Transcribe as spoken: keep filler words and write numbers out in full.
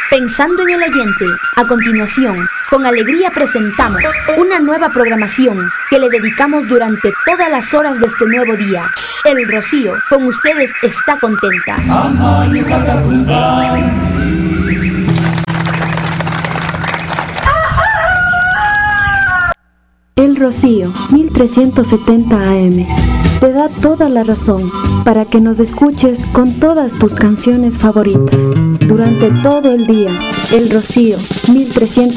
Pensando en el oyente, a continuación, con alegría presentamos una nueva programación que le dedicamos durante todas las horas de este nuevo día. El Rocío, con ustedes, está contenta. El Rocío, mil trescientos setenta A M, te da toda la razón para que nos escuches con todas tus canciones favoritas durante todo el día. El Rocío, mil trescientos